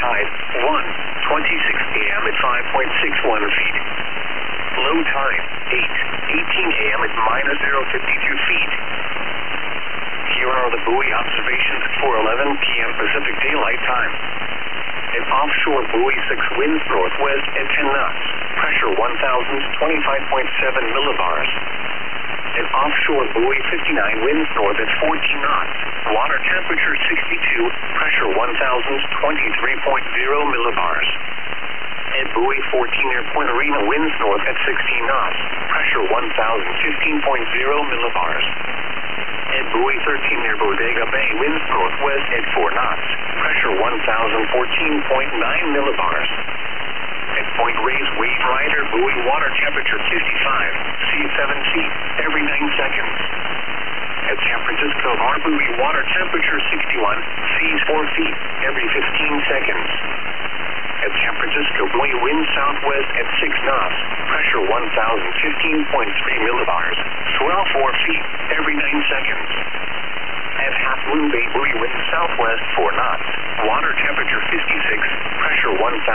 tide, 1:26 a.m. at 5.61 feet. Low tide, 8:18 a.m. at minus 0.52 feet. Here are the buoy observations for 11 p.m. Pacific Daylight Time. At offshore buoy 6, winds northwest at 10 knots. Pressure 1,025.7 millibars. At offshore buoy 59, winds north at 14 knots. Water temperature 62, pressure 1,023.0 millibars. At buoy 14 near Point Arena, winds north at 16 knots. Pressure 1,015.0 millibars. At buoy 13 near Bodega Bay, winds northwest at 4 knots. Pressure 1,014.9 millibars. At Point Reyes, wave rider, buoy, water temperature 55, sea 7 feet every 9 seconds. At San Francisco Bar, buoy, water temperature 61, seas 4 feet every 15 seconds. At San Francisco buoy, wind southwest at 6 knots, pressure 1,015.3 millibars, swell 4 feet every 9 seconds. At Half Moon Bay, buoy, wind southwest 4 knots, water temperature 56, pressure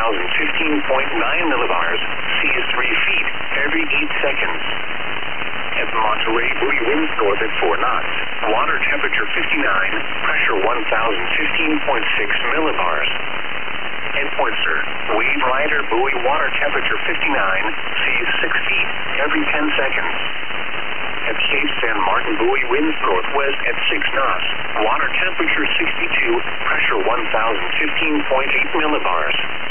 1,015.9 millibars, seas 3 feet every 8 seconds. At Monterey, buoy, winds north at 4 knots, water temperature 59, pressure 1,015.6 millibars. At Point Sur, wave rider, buoy, water temperature 59, seas 6 feet every 10 seconds. At Cape San Martin, buoy, winds northwest at 6 knots, water temperature 62, pressure 1,015.8 millibars.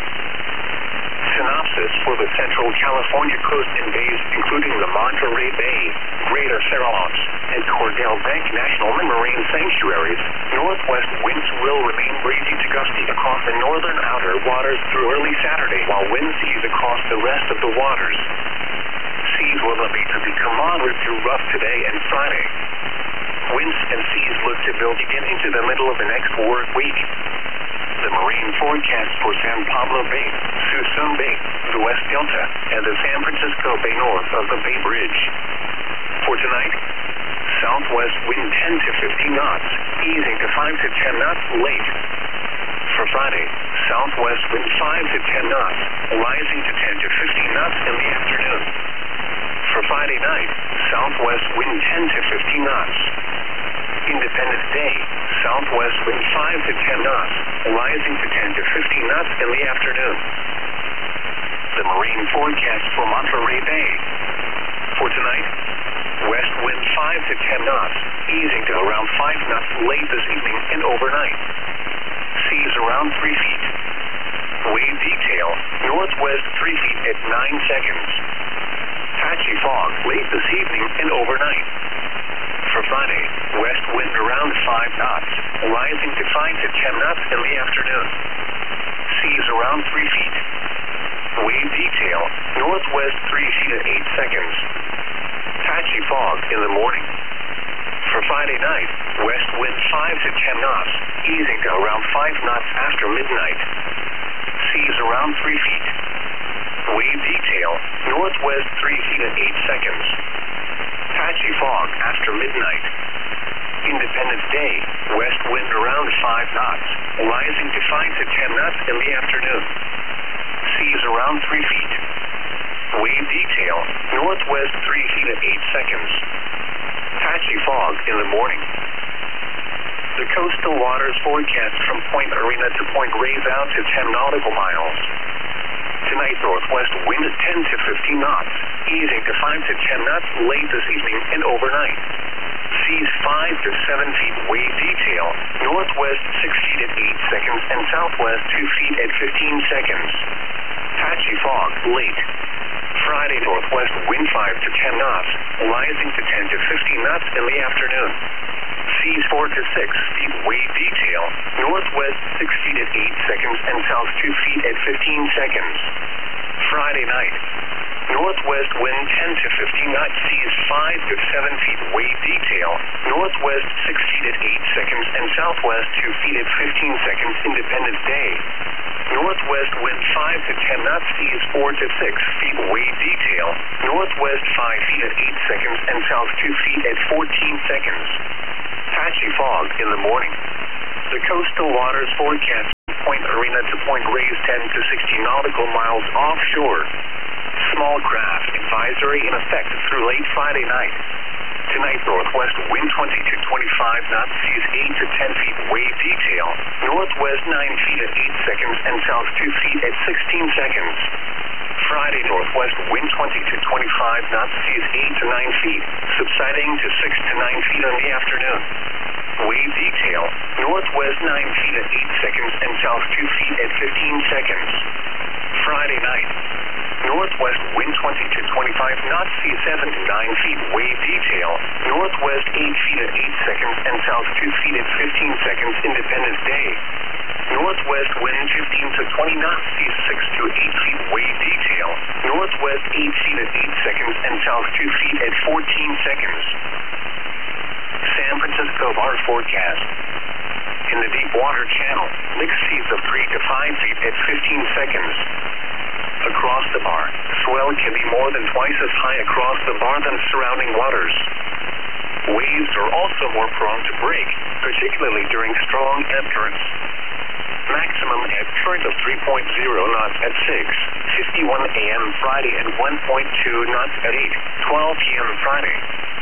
Synopsis for the Central California coast and bays, including the Monterey Bay, Greater Cerralos, and Cordell Bank National Marine Sanctuaries, northwest winds will remain breezy to gusty across the northern outer waters through early Saturday, while wind seas across the rest of the waters. Seas will elevate to become moderate to rough today and Friday. Winds and seas look to build again into the middle of the next work week. The marine forecast for San Pablo Bay, Suisun Bay, the West Delta, and the San Francisco Bay north of the Bay Bridge. For tonight, southwest wind 10 to 15 knots, easing to 5 to 10 knots late. For Friday, southwest wind 5 to 10 knots, rising to 10 to 15 knots in the afternoon. For Friday night, southwest wind 10 to 15 knots. Independence Day, southwest wind 5 to 10 knots, rising to 10 to 15 knots in the afternoon. The marine forecast for Monterey Bay. For tonight, west wind 5 to 10 knots, easing to around 5 knots late this evening and overnight. Seas around 3 feet. Wave detail, northwest 3 feet at 9 seconds. Patchy fog late this evening and overnight. For Friday, west wind around 5 knots, rising to 5 to 10 knots in the afternoon. Seas around 3 feet. Wave detail, northwest 3 feet at 8 seconds. Patchy fog in the morning. For Friday night, west wind 5 to 10 knots, easing to around 5 knots after midnight. Seas around 3 feet. Wave detail, northwest 3 feet at 8 seconds. Patchy fog after midnight. Independence Day, west wind around 5 knots, rising to 5 to 10 knots in the afternoon. Seas around 3 feet. Wave detail, northwest 3 feet at 8 seconds. Patchy fog in the morning. The coastal waters forecast from Point Arena to Point Reyes out to 10 nautical miles. Tonight, northwest wind 10 to 15 knots, easing to 5 to 10 knots late this evening and overnight. Seas 5 to 7 feet, wave detail, northwest 6 feet at 8 seconds and southwest 2 feet at 15 seconds. Patchy fog late. Friday, northwest wind 5 to 10 knots, rising to 10 to 15 knots in the afternoon. Seas 4 to 6 feet, wave detail, northwest 6 feet at 8 seconds and south 2 feet at 15 seconds. Friday night, northwest wind 10 to 15 knots, seas 5 to 7 feet, wave detail, northwest 6 feet at 8 seconds and southwest 2 feet at 15 seconds. Independence Day, northwest wind 5 to 10 knots, seas 4 to 6 feet, wave detail, northwest 5 feet at 8 seconds and south 2 feet at 14 seconds. Patchy fog in the morning. The coastal waters forecast Point Arena to Point Point raised 10 to 60 nautical miles offshore. Small craft advisory in effect through late Friday night. Tonight, northwest wind 20 to 25 knots, seas 8 to 10 feet, wave detail. Northwest 9 feet at 8 seconds and south 2 feet at 16 seconds. Friday, northwest wind 20 to 25 knots, seas 8 to 9 feet, subsiding to 6 to 9 feet in the afternoon. Wave detail, northwest 9 feet at 8 seconds and south 2 feet at 15 seconds. Friday night, northwest wind 20 to 25 knots, seas 7 to 9 feet, wave detail. Northwest 8 feet at 8 seconds and south 2 feet at 15 seconds, Independence Day. Northwest wind 15 to 20 knots, seas 6 to 8 feet, wave detail. Northwest 8 feet at 8 seconds and south 2 feet at 14 seconds. San Francisco bar forecast. In the deep water channel, mixed seas of 3 to 5 feet at 15 seconds. Across the bar, swell can be more than twice as high across the bar than surrounding waters. Waves are also more prone to break, particularly during strong ebb currents. Maximum ebb current of 3.0 knots at 6:51 a.m. Friday and 1.2 knots at 8:12 p.m. Friday.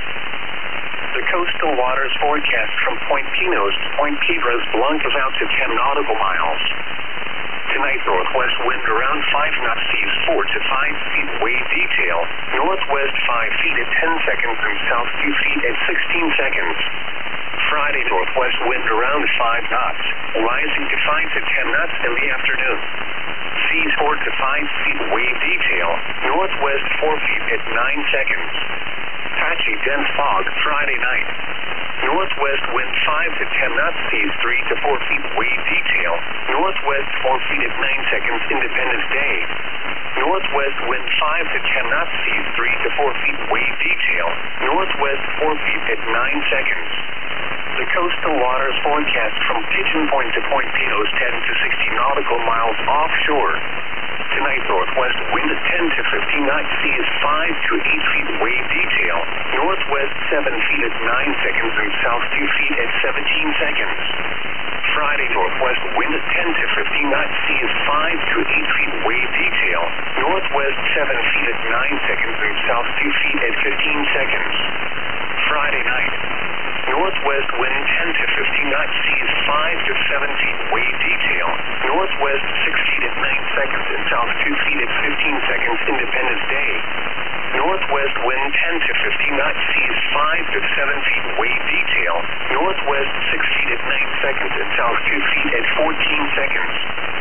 The coastal waters forecast from Point Pinos to Point Piedras Blancas out to 10 nautical miles. Tonight, northwest wind around 5 knots, seas 4 to 5 feet, wave detail. Northwest 5 feet at 10 seconds and south 2 feet at 16 seconds. Friday, northwest wind around 5 knots, rising to 5 to 10 knots in the afternoon. Seas 4 to 5 feet, wave detail. Northwest 4 feet at 9 seconds. Patchy dense fog Friday night. Northwest wind 5 to 10 knots, seas 3 to 4 feet, wave detail. Northwest 4 feet at 9 seconds, Independence Day. Northwest wind 5 to 10 knots, seas 3 to 4 feet, wave detail. Northwest 4 feet at 9 seconds. The coastal waters forecast from Pigeon Point to Point Pinos 10 to 60 nautical miles offshore. Tonight, northwest wind 10 to 15 knots, seas 5 to 8 feet, wave detail. Northwest 7 feet at 9 seconds and south 2 feet at 17 seconds. Friday, northwest wind 10 to 15 knots, seas 5 to 8 feet, wave detail. Northwest 7 feet at 9 seconds and south 2 feet at 15 seconds. Friday night, northwest wind 10 to 15 knots, seas 5 to 7 feet, wave detail. Northwest 6 feet at 9 seconds and south 2 feet at 15 seconds, Independence Day. Northwest wind 10 to 15 knots, seas 5 to 7 feet, wave detail. Northwest 6 feet at 9 seconds and south 2 feet at 14 seconds.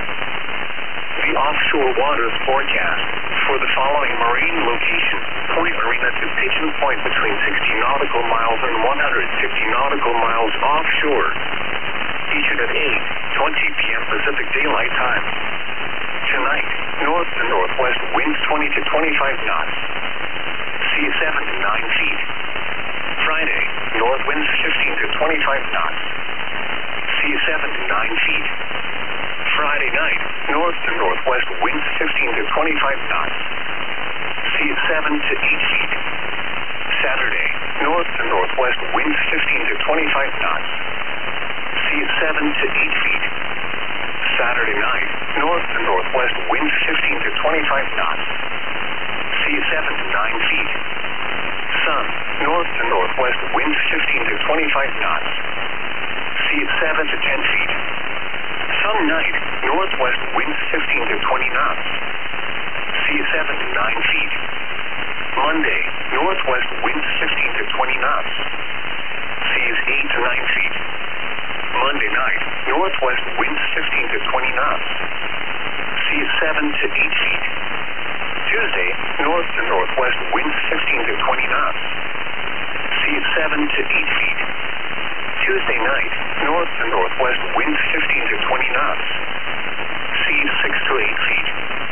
The offshore waters forecast for the following marine location: Point Marina to Pigeon Point between 60 nautical miles and 150 nautical miles offshore. Issued at 8:20 p.m. Pacific Daylight Time. Tonight, north to northwest winds 20 to 25 knots. Seas 7 to 9 feet. Friday, north winds 15 to 25 knots. Seas 7 to 9 feet. Friday night, north to northwest winds 15 to 25 knots. Seas 7 to 8 feet. Saturday, north to northwest winds 15 to 25 knots. Seas 7 to 8 feet. Saturday night, north to northwest winds 15 to 25 knots. Seas 7 to 9 feet. Sun, north to northwest winds 15 to 25 knots. Seas 7 to 10 feet. Sun night, northwest winds 15 to 20 knots. Seas 7 to 9 feet. Monday, northwest winds 15 to 20 knots. Seas 8 to 9 feet. Monday night, northwest winds 15 to 20 knots. Seas 7 to 8 feet. Tuesday, north to northwest winds 15 to 20 knots. Seas 7 to 8 feet. Tuesday night, north to northwest winds 15 to 20 knots. Seas 6 to 8 feet.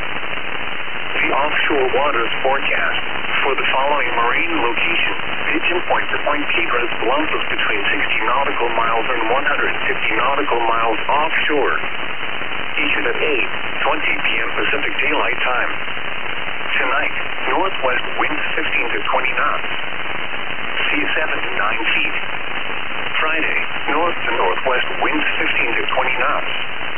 The offshore waters forecast for the following marine location: Pigeon Point to Point Piedras Blancas between 60 nautical miles and 150 nautical miles offshore. Issued at 8:20 p.m. Pacific Daylight Time. Tonight, northwest winds 15 to 20 knots. Seas 7 to 9 feet. Friday, north to northwest winds 15 to 20 knots.